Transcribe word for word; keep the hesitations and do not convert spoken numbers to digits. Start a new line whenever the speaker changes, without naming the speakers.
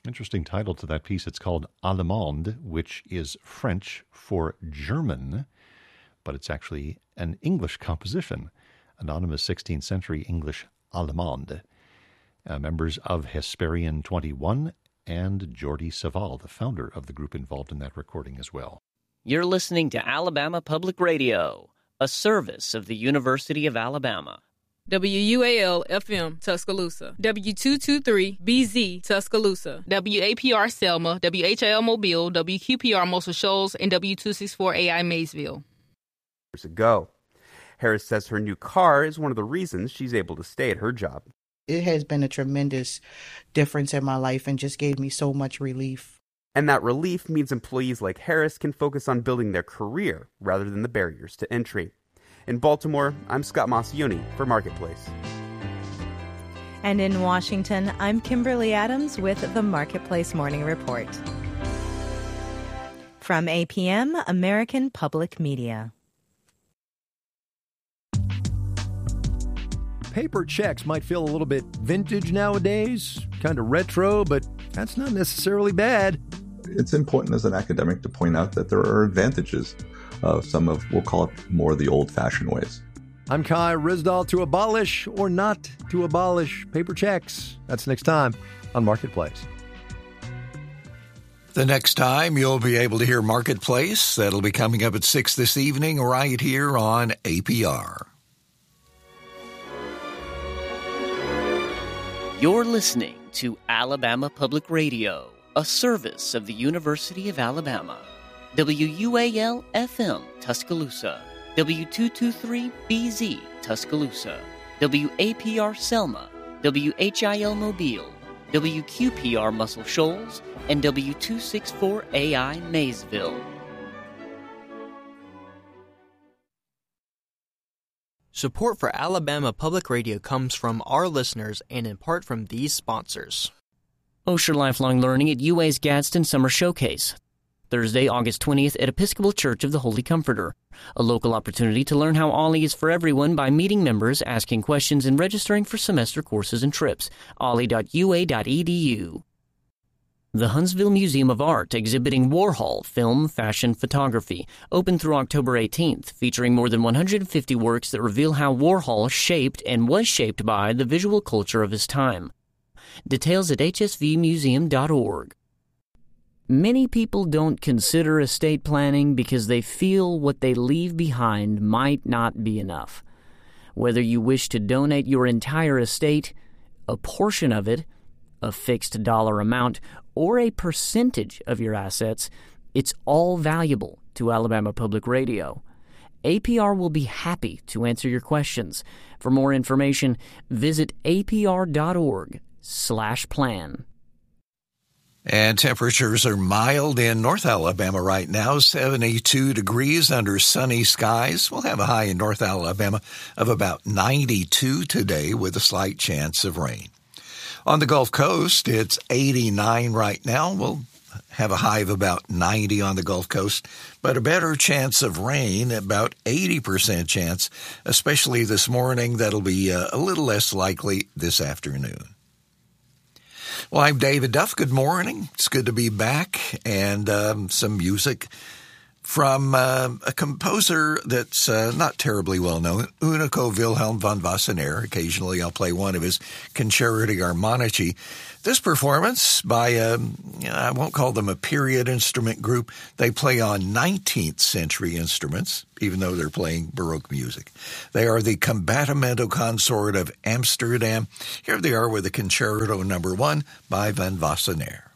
Interesting title to that piece. It's called Allemande, which is French for German, but it's actually an English composition. Anonymous sixteenth century English Allemande. Uh, members of Hesperian twenty-one and Jordi Savall, the founder of the group, involved in that recording as well.
You're listening to Alabama Public Radio, a service of the University of Alabama.
W U A L F M Tuscaloosa, W two twenty-three B Z Tuscaloosa, W A P R Selma, W H I L Mobile, W Q P R Muscle Shoals, and W two sixty-four A I Maysville.
Years ago, Harris says her new car is one of the reasons she's able to stay at her job.
It has been a tremendous difference in my life and just gave me so much relief.
And that relief means employees like Harris can focus on building their career rather than the barriers to entry. In Baltimore, I'm Scott Maucione for Marketplace.
And in Washington, I'm Kimberly Adams with the Marketplace Morning Report. From A P M, American Public Media.
Paper checks might feel a little bit vintage nowadays, kind of retro, but that's not necessarily bad.
It's important as an academic to point out that there are advantages of some of, we'll call it more the old-fashioned ways.
I'm Kai Risdahl. To abolish or not to abolish paper checks. That's next time on Marketplace.
The next time you'll be able to hear Marketplace, that'll be coming up at six this evening right here on A P R.
You're listening to Alabama Public Radio, a service of the University of Alabama. W U A L F M Tuscaloosa, W two twenty-three B Z Tuscaloosa, W A P R Selma, W H I L Mobile, W Q P R Muscle Shoals, and W two sixty-four A I Maysville.
Support for Alabama Public Radio comes from our listeners and in part from these sponsors.
Osher Lifelong Learning at U A's Gadsden Summer Showcase. Thursday, August twentieth at Episcopal Church of the Holy Comforter. A local opportunity to learn how Ollie is for everyone by meeting members, asking questions, and registering for semester courses and trips. ollie dot u a dot e d u. The Huntsville Museum of Art exhibiting Warhol film, fashion, photography, open through October eighteenth, featuring more than one hundred fifty works that reveal how Warhol shaped and was shaped by the visual culture of his time. Details at h s v museum dot org. Many people don't consider estate planning because they feel what they leave behind might not be enough. Whether you wish to donate your entire estate, a portion of it, a fixed dollar amount, or a percentage of your assets, it's all valuable to Alabama Public Radio. A P R will be happy to answer your questions. For more information, visit a p r dot org slash plan.
And temperatures are mild in North Alabama right now, seventy-two degrees under sunny skies. We'll have a high in North Alabama of about ninety-two today with a slight chance of rain. On the Gulf Coast, it's eighty-nine right now. We'll have a high of about ninety on the Gulf Coast, but a better chance of rain, about eighty percent chance, especially this morning. That'll be uh, a little less likely this afternoon. Well, I'm David Duff. Good morning. It's good to be back, and um, some music from uh, a composer that's uh, not terribly well known, Unico Wilhelm von Wassenaer. Occasionally I'll play one of his Concerti Armonici. This performance by, a, you know, I won't call them a period instrument group. They play on nineteenth century instruments, even though they're playing Baroque music. They are the Combattimento Consort of Amsterdam. Here they are with the Concerto number one by von Wassenaer.